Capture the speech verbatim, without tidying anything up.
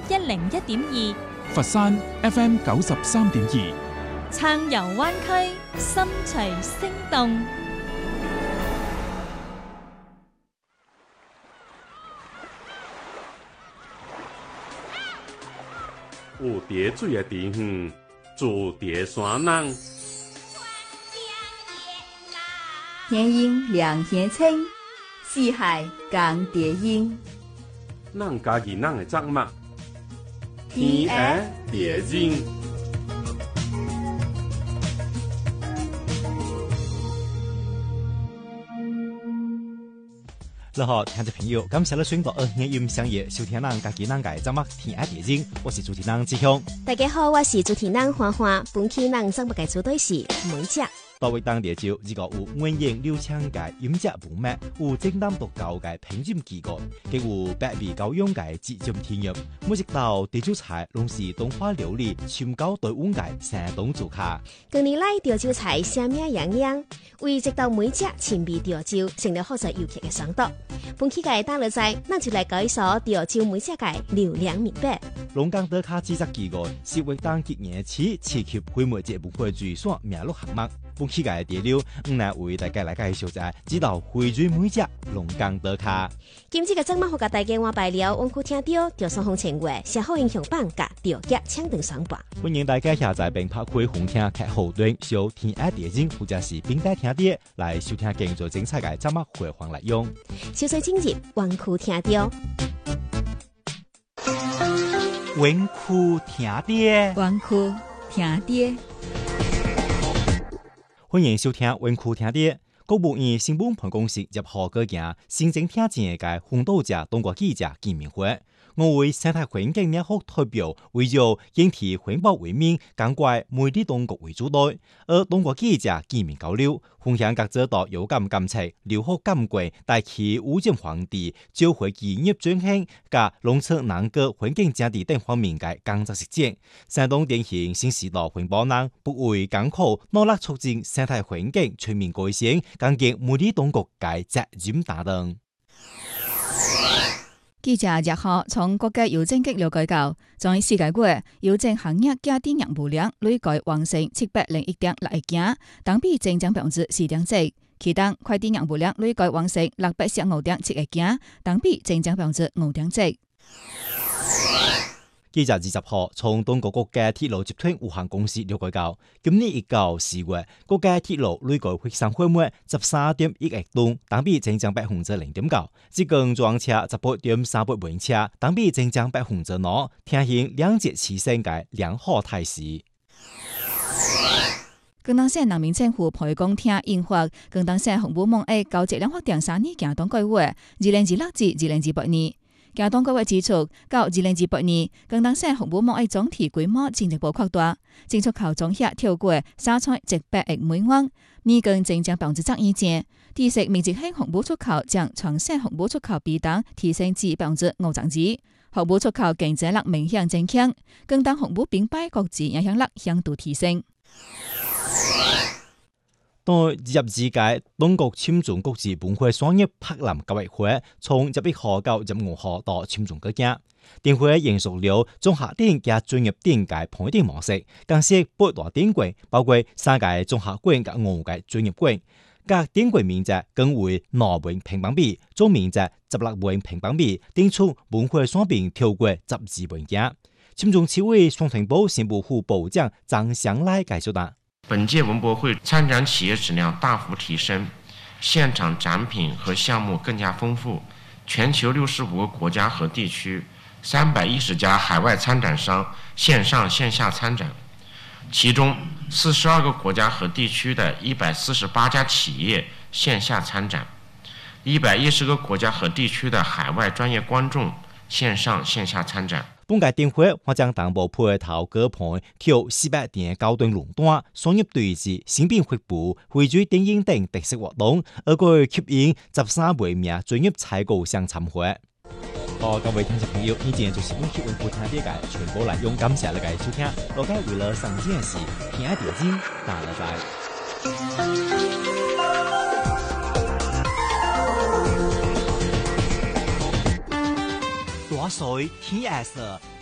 一零一點二， 佛山 F M 九十三點二， 撐遊灣區，心隨聲動。 有蝶水的地方，住蝶山人。 天鹰两天青，四海共蝶音。 咱家己咱的作物，天涯蝶音。 你好，聽眾朋友，感謝你選擇二月音相約收聽咱家己咱嘅節目《天涯蝶音》，我是主持人志雄。 大家好，我是主持人花花。本期咱節目嘅主題是梅只。 到位當地就呢個有文言流暢嘅音質文脈，有精擔獨教嘅品質技藝，亦有百味高樣嘅節奏天入。每一道地酒菜攏是東花琉璃、深高對碗嘅山東做客。 近年來地酒菜聲名揚揚，為這道梅只前味地酒成了好在遊客嘅上桌。本期嘅打落在，咱就來介紹地酒梅只嘅流量密碼。 龍崗德卡製作技藝是為當今年起刺激規模節文化最爽名錄項目。本期嘅第六，唔來為大家來介紹就係知道匯聚梅只龍崗德卡。 今次嘅節目好甲大家我拜了，往區聽到着雙紅情話，寫好英雄榜甲着夾搶定雙榜。 歡迎大家下載並拍開紅聽劇後段，收天涯蝶音或者是並帶聽啲來收聽更多精彩嘅節目回放來用。 小水進入往區聽到。 往區聽啲， 往區聽啲。 歡迎收聽往區聽啲。國務院新聞辦公室入號舉行新增聽見嘅紅豆者東國記者見面會。我為生態環境領域代表，為咗引體環保為名，趕怪每地當局為主導，而東國記者見面交流，分享各者到有感感情、留學感貴，帶起烏鎮皇帝、召回企業轉型、加農村南個環境整治等方面嘅工作實踐。山東典型新時代環保人不畏艱苦，努力促進生態環境全面改善，感激每地當局嘅責任擔當。 記者日後從國家郵政局了解到，在世界月郵政行業家電業務量累計完成七百零一點六億件，同比增長百分之四點四。其中快遞業務量累計完成六百十五點七億件，同比增長百分之五點四。 記者二十號從中國國家鐵路集團有限公司了解到，今年一到四月，國家鐵路累計活生貨物十三點一億噸，同比增長百分之零點九。即共裝車十八點三八萬車，同比增長百分之五，呈現兩節齊升嘅良好態勢。 廣東省人民政府培公廳印發，廣東省紅布網嘅高質量發展三年行動計劃，二零二六至二零二八年。行動計劃指出，到二零二八年，廣東省紅布網嘅總體規模進一步擴大，淨出口總額超過三千一百億美元，年均增長百分之十以上。第四面積性紅布出口將全省紅布出口比重提升至百分之五十二，紅布出口競爭力明顯增強，廣東紅布品牌國際影響力響度提升。 到入二屆中國簽中國際文化雙業柏林教育會，從十一號到十五號到簽中舉行。電會延續了綜合電影及專業電影嘅配電模式，更是八大電影，包括三屆綜合館及五屆專業館。各電影面積更為兩萬平方米，總面積十六萬平方米，定出文化雙邊超過十二萬件。簽中企委雙團部新聞副部長張祥來介紹道。 本屆文博會參展企業質量大幅提升，現場展品和項目更加豐富。全球六十五個國家和地區，三百一十家海外參展商線上線下參展，其中四十二個國家和地區的一百四十八家企業線下參展，一百一十個國家和地區的海外專業觀眾線上線下參展。 本屆電會或將同步配套各盤，扣四百點高端壟斷、商業對峙、新品發布、匯聚電影等特色活動，而個吸引十三位名專業採購商參會。好，各位聽眾朋友，以前就是本期文化聽啲嘅全部內容，感謝你嘅收聽。大家為了上件事，聽一點鐘，打了在。大水天 S